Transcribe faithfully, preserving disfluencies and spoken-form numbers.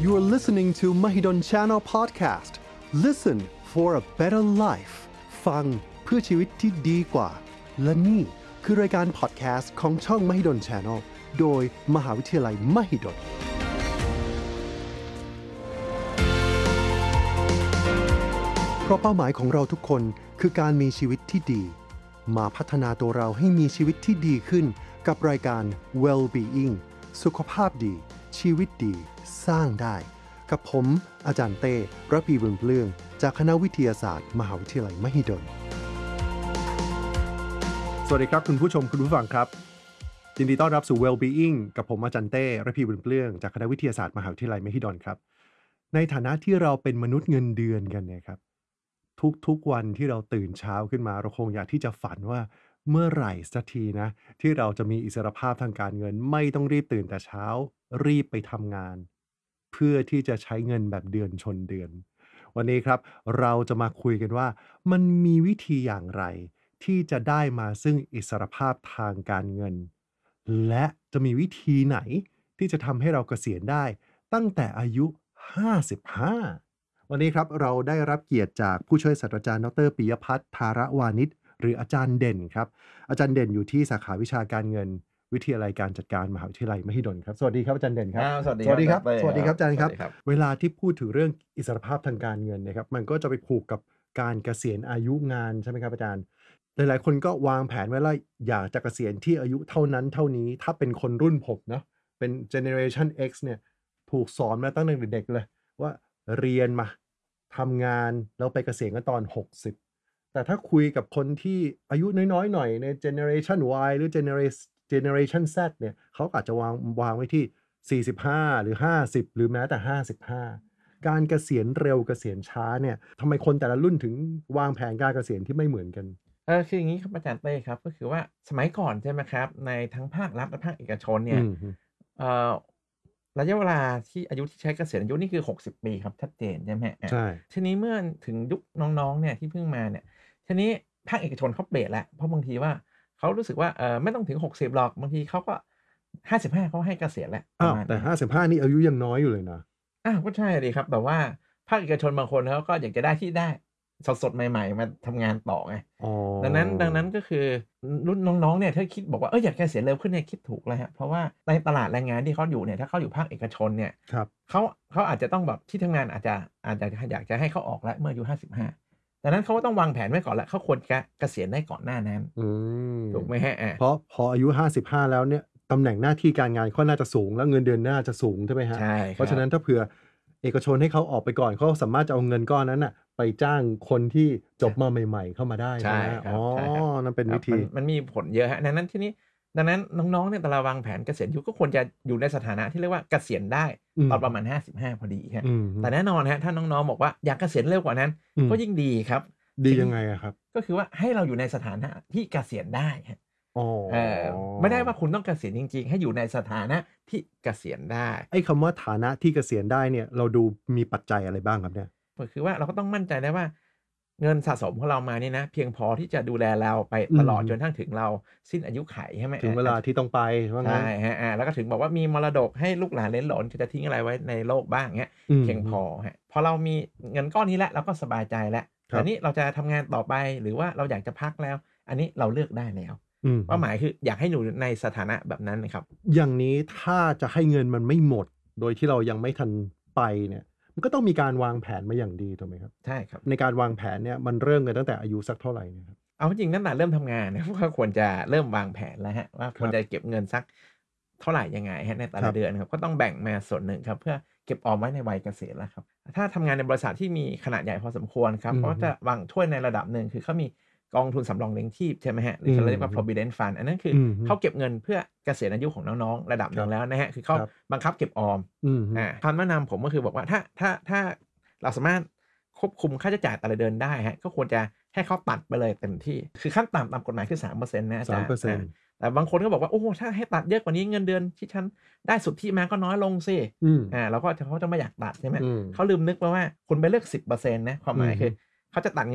You are listening to Mahidol Channel Podcast. Listen for a better life. ฟังเพื่อชีวิตที่ดีกว่าและนี่คือรายการ podcast ของช่อง Mahidol Channel โดยมหาวิทยาลัย Mahidolเพราะเป้าหมายของเราทุกคนคือการมีชีวิตที่ดีมาพัฒนาตัวเราให้มีชีวิตที่ดีขึ้นกับรายการ Well-being สุขภาพดีชีวิตดีสร้างได้กับผมอาจารย์เต้ระพีบุญเปลื้องจากคณะวิทยาศาสตร์มหาวิทยาลัยมหิดลสวัสดีครับคุณผู้ชมคุณผู้ฟังครับยินดีต้อนรับสู่ Well-being กับผมอาจารย์เต้ระพีบุญเปลื้องจากคณะวิทยาศาสตร์มหาวิทยาลัยมหิดลครับในฐานะที่เราเป็นมนุษย์เงินเดือนกันเนี่ยครับทุกๆวันที่เราตื่นเช้าขึ้นมาเราคงอยากที่จะฝันว่าเมื่อไหร่สักทีนะที่เราจะมีอิสรภาพทางการเงินไม่ต้องรีบตื่นแต่เช้ารีบไปทำงานเพื่อที่จะใช้เงินแบบเดือนชนเดือนวันนี้ครับเราจะมาคุยกันว่ามันมีวิธีอย่างไรที่จะได้มาซึ่งอิสรภาพทางการเงินและจะมีวิธีไหนที่จะทำให้เราเกษียณได้ตั้งแต่อายุห้าสิบห้าวันนี้ครับเราได้รับเกียรติจากผู้ช่วยศาสตราจารย์ดรปิยพัฒน์ธารวานิชหรืออาจารย์เด่นครับอาจารย์เด่นอยู่ที่สาขาวิชาการเงินวิทยาลัยการจัดการมหาวิทยาลัยมหิดลครับสวัสดีครับอาจารย์เด่นครับสวัสดีครับสวัสดีครับอาจารย์ครับเวลาที่พูดถึงเรื่องอิสรภาพทางการเงินนะครับมันก็จะไปผูกกับการเกษียณอายุงานใช่ไหมครับอาจารย์หลายๆคนก็วางแผนไว้ว่าอยากจะเกษียณที่อายุเท่านั้นเท่านี้ถ้าเป็นคนรุ่นผมเนาะเป็น Generation X เนี่ยถูกสอนมาตั้งแต่เด็กๆเลยว่าเรียนมาทำงานแล้วไปเกษียณกันตอนหกสิบแต่ถ้าคุยกับคนที่อายุน้อยๆหน่อยใน Generation Y หรือ Generation Generation Z เนี่ยเขาอาจจะวางวางไว้ที่สี่สิบห้าหรือห้าสิบหรือแม้แต่ห้าสิบห้าการเกษียณเร็วเกษียณช้าเนี่ยทำไมคนแต่ละรุ่นถึงวางแผนการเกษียณที่ไม่เหมือนกันเออคืออย่างนี้ครับอาจารย์เต้ครับก็คือว่าสมัยก่อนใช่ไหมครับในทั้งภาครัฐและภาคเอกชนเนี่ยเอ่อระยะเวลาที่อายุที่ใช้เกษียณอายุนี่คือหกสิบปีครับชัดเจนใช่ไหมใช่ทีนี้เมื่อถึงยุคน้องๆเนี่ยที่เพิ่งมาเนี่ยทีนี้ภาคเอกชนเขาเปลี่ยนแล้วเพราะบางทีว่าเขารู้สึกว่าเออไม่ต้องถึงหกสิบหรอกบางทีเขาก็ห้าสิบห้าเขาให้เกษียณแล้วอ้าวแต่ห้าสิบห้านี่อายุยังน้อยอยู่เลยนะอ้าวก็ใช่ดิครับแต่ว่าภาคเอกชนบางคนเขาก็อยากจะได้ที่ได้สดๆใหม่ๆมาทำงานต่อไงดังนั้นดังนั้นก็คือรุ่นน้องๆเนี่ยถ้าคิดบอกว่าเอออยากเกษียณเร็วขึ้นเนี่ยคิดถูกแล้วฮะเพราะว่าในตลาดแรงงานที่เขาอยู่เนี่ยถ้าเขาอยู่ภาคเอกชนเนี่ยเขาเขาอาจจะต้องแบบที่ทำงานอาจจะอาจจะอยากจะให้เขาออกแล้วเมื่ออายุห้าสิบห้าดังนั้นเขาก็ต้องวางแผนไว้ก่อนแล้วเขาควรจะเกษียณได้ก่อนหน้านั้นถูกไหมฮะเพราะพออายุห้าสิบห้าแล้วเนี่ยตำแหน่งหน้าที่การงานก็น่าจะสูงแล้วเงินเดือนน่าจะสูงใช่ไหมฮะใช่เพราะฉะนั้นถ้าเผื่อเอกชนให้เขาออกไปก่อนเขาสามารถจะเอาเงินก้อนนั้นน่ะไปจ้างคนที่จบมาใหม่ๆเข้ามาได้ใช่ไหมอ๋อนั่นเป็นวิธีมันมีผลเยอะฮะดังนั้นที่นี้ดังนั้นน้องๆเนี่ยแต่ละวางแผนเกษียณอายุก็ควรจะอยู่ในสถานะที่เรียกว่าเกษียณได้ตอนประมาณห้าสิบห้าพอดีฮะแต่แน่นอนฮะถ้าน้องๆบอกว่าอยากเกษียณเร็วกว่านั้นก็ยิ่งดีครับดียังไงอะครับก็คือว่าให้เราอยู่ในสถานะที่เกษียณได้ฮะเออไม่ได้ว่าคุณต้องเกษียณจริงๆให้อยู่ในสถานะที่เกษียณได้ไอ้คำว่าฐานะที่เกษียณได้เนี่ยเราดูมีปัจจัยอะไรบ้างครับเนี่ยก็คือว่าเราก็ต้องมั่นใจได้ว่าเงินสะสมของเรามานี่นะเพียงพอที่จะดูแลเราไปตลอดจนทั้งถึงเราสิ้นอายุไขใช่ไหมถึงเวลาที่ต้องไปว่างั้นใช่ฮะแล้วก็ถึงบอกว่ามีมรดกให้ลูกหลานเล้นหลนจะทิ้งอะไรไว้ในโลกบ้างเงี้ยเพียงพอฮะพอเรามีเงินก้อนนี้แล้วเราก็สบายใจแล้วแต่นี้เราจะทำงานต่อไปหรือว่าเราอยากจะพักแล้วอันนี้เราเลือกได้แล้วเป้าหมายคืออยากให้อยู่ในสถานะแบบนั้นนะครับอย่างนี้ถ้าจะให้เงินมันไม่หมดโดยที่เรายังไม่ทันไปเนี่ยมันก็ต้องมีการวางแผนมาอย่างดีถูกไหมครับใช่ครับในการวางแผนเนี่ยมันเริ่มกันตั้งแต่อายุสักเท่าไหร่นะครับเอาจริงตั้งแต่เริ่มทำงานเนี่ยก็ควรจะเริ่มวางแผนแล้วฮะว่าควรจะเก็บเงินสักเท่าไหร่ยังไงฮะในแต่ละเดือนครับก็ต้องแบ่งมาส่วนหนึ่งครับเพื่อเก็บออมไว้ในวัยเกษียณแล้วครับถ้าทำงานในบริษัทที่มีขนาดใหญ่พอสมควรครับก็จะวางช่วยในระดับหนึ่งคือเขามีกองทุนสำรองเลี้ยงชีพใช่ไหมฮะหรือเขาเรียกว่า provident fund อันนั้นคือเขาเก็บเงินเพื่อเกษียณอายุของน้องๆระดับหนึ่งแล้วนะฮะคือเขาบังคับเก็บออมอ่าคำแนะนำผมก็คือบอกว่าถ้าถ้าถ้าเราสามารถควบคุมค่าใช้จ่ายแต่ละเดือนได้ฮะก็ควรจะให้เขาตัดไปเลยเต็มที่คือขั้นต่ำตามกฎหมายคือ สามเปอร์เซ็นต์ นะอาจารย์แต่บางคนก็บอกว่าโอ้ถ้าให้ตัดเยอะกว่านี้เงินเดือนที่ฉันได้สุทธิมาก็น้อยลงสิอ่าแล้วก็เขาจะไม่อยากตัดใช่ไหมเขาลืมนึกไปว่าคุณไปเลือก สิบเปอร์เซ็นต์ นะความหมายคือเขาจะตัดเ